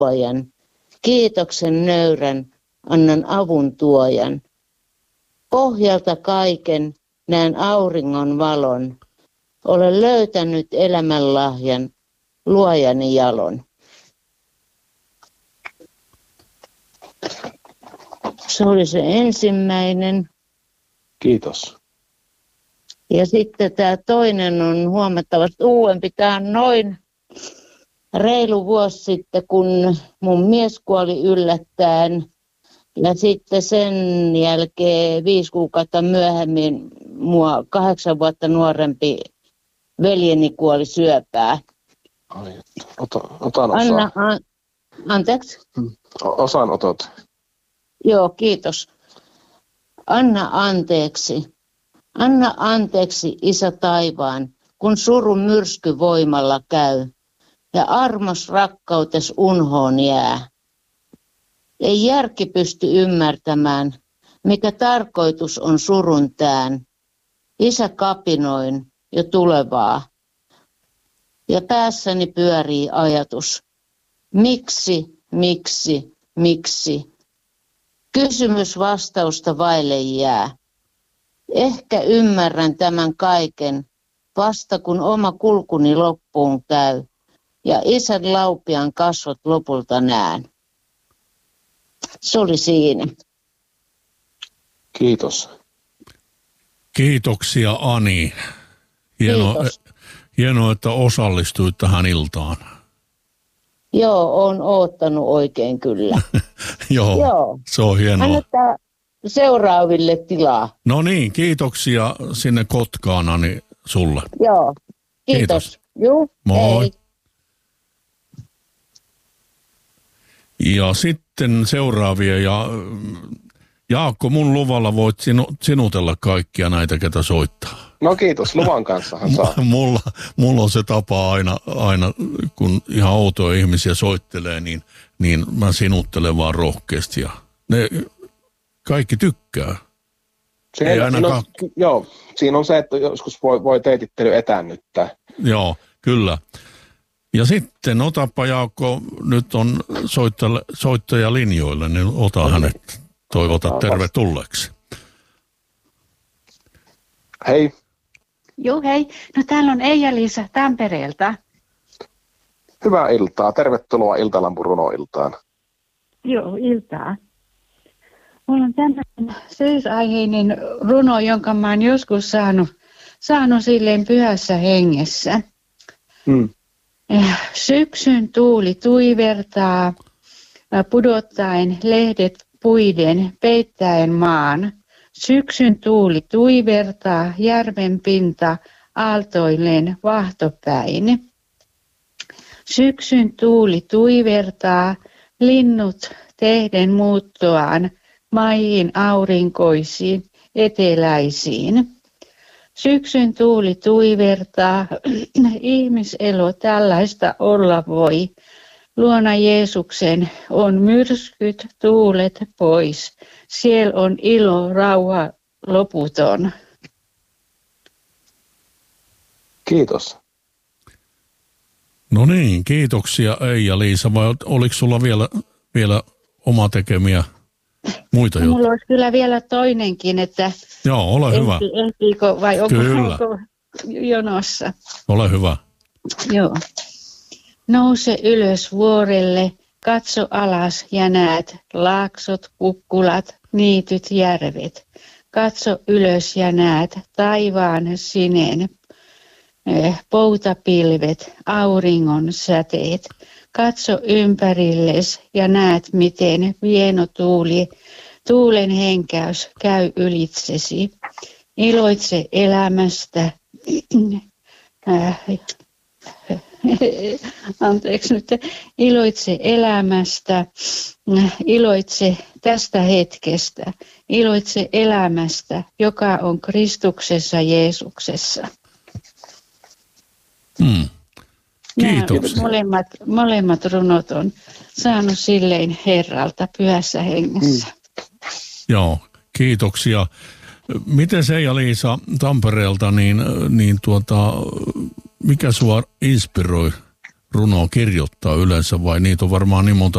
luojan. Kiitoksen nöyrän annan avun tuojan. Pohjalta kaiken näen auringon valon. Olen löytänyt elämänlahjan, luojani jalon. Se oli se ensimmäinen. Kiitos. Ja sitten tämä toinen on huomattavasti uudempi. Tämä on noin reilu vuosi sitten, kun mun mies kuoli yllättäen. Ja sitten sen jälkeen 5 kuukautta myöhemmin mua 8 vuotta nuorempi veljeni kuoli syöpää. Otan osaa. Anteeksi? Osanotot. Joo, kiitos. Anna anteeksi. Anna anteeksi, Isä taivaan, kun surun myrsky voimalla käy. Ja armos rakkautes unhoon jää. Ei järki pysty ymmärtämään, mikä tarkoitus on surun tään. Isä kapinoin jo tulevaa. Ja päässäni pyörii ajatus. Miksi? Kysymys vastausta vaille jää. Ehkä ymmärrän tämän kaiken, vasta kun oma kulkuni loppuun käy. Ja Isän laupian kasvot lopulta näen. Se oli siinä. Kiitos. Kiitoksia, Ani. Hienoa, että osallistuit tähän iltaan. Joo, olen oottanut oikein kyllä. Joo, se on hienoa. Annetaan seuraaville tilaa. No niin, kiitoksia sinne Kotkaan, Ani, sulle. Joo, kiitos. Juu, moi. hei. Ja sitten seuraavia, ja Jaakko, mun luvalla voit sinutella kaikkia näitä, ketä soittaa. No kiitos, luvan kanssahan saa. Mulla on se tapa aina, kun ihan outoja ihmisiä soittelee, niin mä sinuttelen vaan rohkeasti. Ja ne kaikki tykkää. Joo, siinä on se, että joskus voi teetittely etäännyttää. Joo, kyllä. Ja sitten otapa, Jaakko, nyt on soittaja linjoilla, niin ota hänet. Toivota tervetulleeksi. Hei. Joo, hei. No täällä on Eija-Liisa Tampereelta. Hyvää iltaa. Tervetuloa Iltalampun runoiltaan. Joo, iltaa. Mulla on tämmöinen syysaiheinen runo, jonka mä oon joskus saanut silleen pyhässä hengessä. Syksyn tuuli tuivertaa, pudottaen lehdet puiden, peittäen maan. Syksyn tuuli tuivertaa, järven pinta aaltoilleen vahtopäin. Syksyn tuuli tuivertaa, linnut tehden muuttoaan maihin aurinkoisiin eteläisiin. Syksyn tuuli tuivertaa, ihmiselo tällaista olla voi. Luona Jeesuksen on myrskyt, tuulet pois. Siellä on ilo, rauha loputon. Kiitos. No niin, kiitoksia Eija-Liisa. Vai oliko sulla vielä oma tekemiä muita juttuja? Mulla olisi kyllä vielä toinenkin, että joo, ole hyvä. Ehtiikö vai onko kyllä jonossa? Ole hyvä. Joo. Nouse ylös vuorelle, katso alas ja näet laaksot, kukkulat, niityt, järvet. Katso ylös ja näet taivaan sineen, poutapilvet, auringon säteet. Katso ympärilles ja näet, miten vieno tuulen henkäys käy ylitsesi. Iloitse elämästä. Anteeksi nyt. Iloitse elämästä, iloitse tästä hetkestä, iloitse elämästä, joka on Kristuksessa Jeesuksessa. Kiitoksia. Molemmat runot on saanut silleen Herralta pyhässä hengessä. Joo, kiitoksia. Miten Eija-Liisa Tampereelta, mikä sua inspiroi runoa kirjoittaa yleensä vai niitä on varmaan niin monta